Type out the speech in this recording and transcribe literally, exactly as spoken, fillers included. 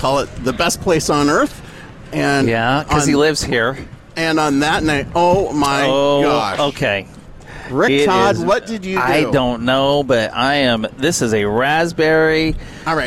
call it the best place on earth. And Yeah, because he on- lives here. And on that night, oh my Oh, gosh. okay. Rick It Todd, is- what did you do? I don't know, but I am. This is a raspberry. All right.